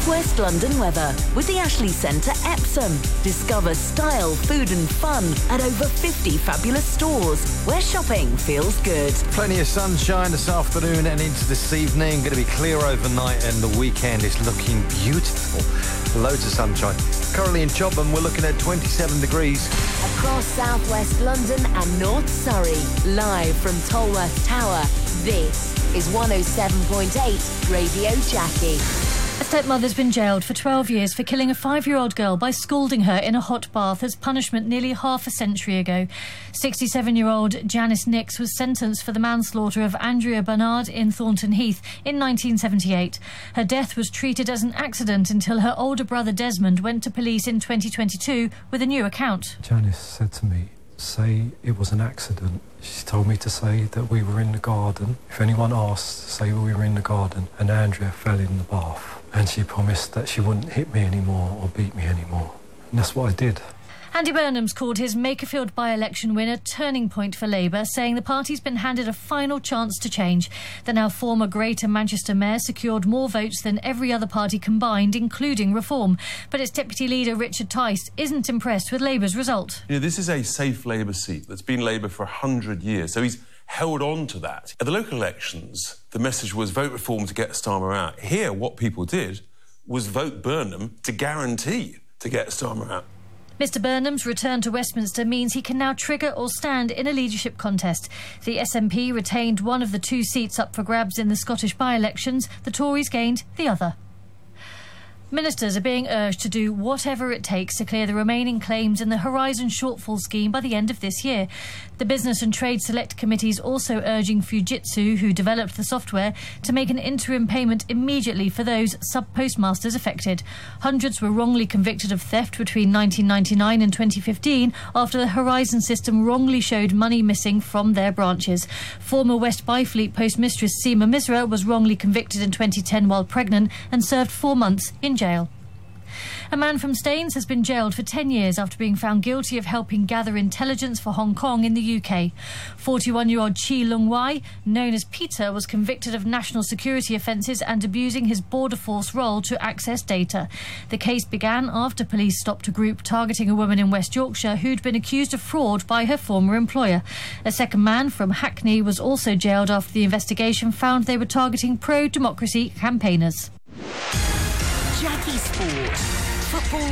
West London weather with the Ashley Centre Epsom. Discover style, food and fun at over 50 fabulous stores where shopping feels good. Plenty of sunshine this afternoon and into this evening. Going to be clear overnight and the weekend is looking beautiful. Loads of sunshine. Currently in Chobham, we're looking at 27 degrees. Across southwest London and North Surrey, live from Tolworth Tower, this is 107.8 Radio Jackie. A stepmother's been jailed for 12 years for killing a 5-year-old girl by scalding her in a hot bath as punishment nearly half a century ago. 67-year-old Janice Nix was sentenced for the manslaughter of Andrea Barnard in Thornton Heath in 1978. Her death was treated as an accident until her older brother Desmond went to police in 2022 with a new account. Janice said to me, "Say it was an accident." She told me to say that we were in the garden. If anyone asked, say we were in the garden and Andrea fell in the bath. And she promised that she wouldn't hit me anymore or beat me anymore. And that's what I did. Andy Burnham's called his Makerfield by-election win a turning point for Labour, saying the party's been handed a final chance to change. The now former Greater Manchester Mayor secured more votes than every other party combined, including Reform. But its Deputy Leader Richard Tice isn't impressed with Labour's result. You know, this is a safe Labour seat that's been Labour for 100 years, so he's held on to that. At the local elections, the message was vote Reform to get Starmer out. Here, what people did was vote Burnham to guarantee to get Starmer out. Mr Burnham's return to Westminster means he can now trigger or stand in a leadership contest. The SNP retained one of the 2 seats up for grabs in the Scottish by-elections. The Tories gained the other. Ministers are being urged to do whatever it takes to clear the remaining claims in the Horizon shortfall scheme by the end of this year. The Business and Trade Select Committee is also urging Fujitsu, who developed the software, to make an interim payment immediately for those sub-postmasters affected. Hundreds were wrongly convicted of theft between 1999 and 2015 after the Horizon system wrongly showed money missing from their branches. Former West Byfleet postmistress Seema Misra was wrongly convicted in 2010 while pregnant and served 4 months in jail. A man from Staines has been jailed for 10 years after being found guilty of helping gather intelligence for Hong Kong in the UK. 41-year-old Chi Lung Wai, known as Peter, was convicted of national security offences and abusing his border force role to access data. The case began after police stopped a group targeting a woman in West Yorkshire who'd been accused of fraud by her former employer. A second man from Hackney was also jailed after the investigation found they were targeting pro-democracy campaigners. Jackie Sport. Football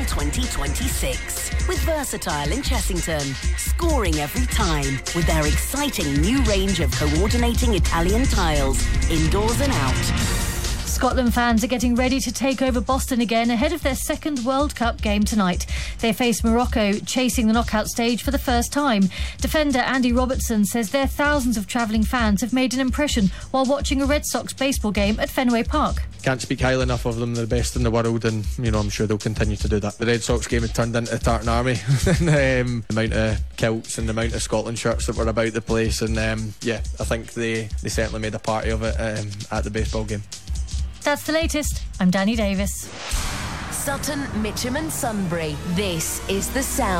2026 with Versatile in Chessington, scoring every time with their exciting new range of coordinating Italian tiles, indoors and out. Scotland fans are getting ready to take over Boston again ahead of their second World Cup game tonight. They face Morocco, chasing the knockout stage for the first time. Defender Andy Robertson says their thousands of travelling fans have made an impression while watching a Red Sox baseball game at Fenway Park. Can't speak highly enough of them. They're the best in the world, and I'm sure they'll continue to do that. The Red Sox game had turned into a Tartan Army. The amount of kilts and the amount of Scotland shirts that were about the place, and I think they certainly made a party of it at the baseball game. That's the latest. I'm Danny Davis. Sutton, Mitcham and Sunbury. This is The Sound.